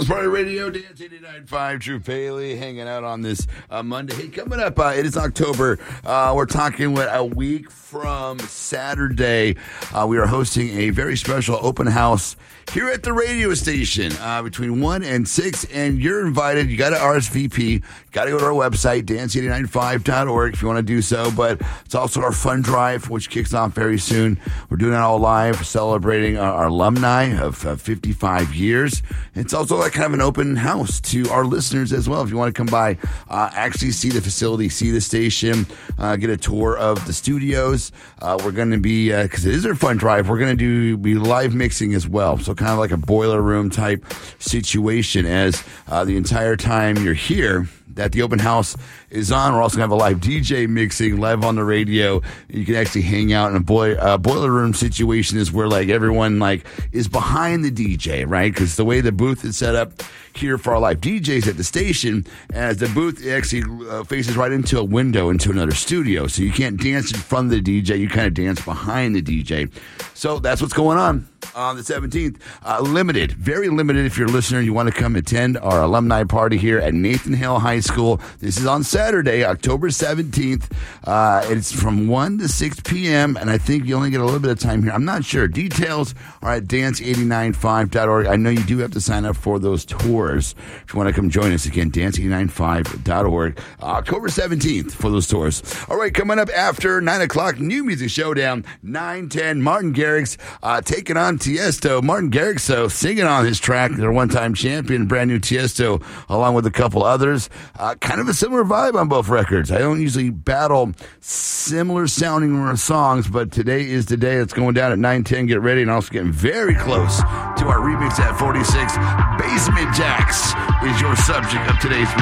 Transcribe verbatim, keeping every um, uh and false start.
House Party Radio, Dance eighty-nine point five, Drew Bailey, hanging out on this uh, Monday. Hey, coming up, uh, it is October. Uh, we're talking what, a week from Saturday. Uh, we are hosting a very special open house here at the radio station uh, between one and six, and you're invited. You got to R S V P. Got to go to our website, dance eight nine five dot org if you want to do so, but it's also our fund drive, which kicks off very soon. We're doing that all live, celebrating our, our alumni of uh, fifty-five years. It's also like kind of an open house to our listeners as well. If you want to come by, uh, actually see the facility, see the station, uh, get a tour of the studios. Uh, we're going to be, because uh, it is our fund drive, we're going to do be live mixing as well. So kind of like a boiler room type situation as uh, the entire time you're here that the open house is on. We're also going to have a live D J mixing live on the radio. You can actually hang out in a boi- uh, boiler room situation is where like everyone like is behind the D J, right? Because the way the booth is set up here for our live D Js at the station, as the booth actually uh, faces right into a window into another studio. So you can't dance in front of the D J. You kind of dance behind the D J. So that's what's going on on the seventeenth. Uh, limited, very limited if you're a listener and you want to come attend our alumni party here at Nathan Hale High School. This is on Saturday, October seventeenth. Uh, it's from one to six p.m., and I think you only get a little bit of time here. I'm not sure. Details are at dance eight nine five dot org. I know you do have to sign up for those tours if you want to come join us. Again, dance eight nine five dot org. Uh, October seventeenth for those tours. All right, coming up after nine o'clock, New Music Showdown, nine ten, Martin Garrix uh, taking on Tiesto. Martin Garrix, so singing on his track, their one-time champion, brand new Tiesto, along with a couple others. Uh, kind of a similar vibe on both records. I don't usually battle similar sounding songs, but today is the day. It's going down at nine ten. Get ready, and also getting very close to our remix at forty-six. Basement Jacks is your subject of today's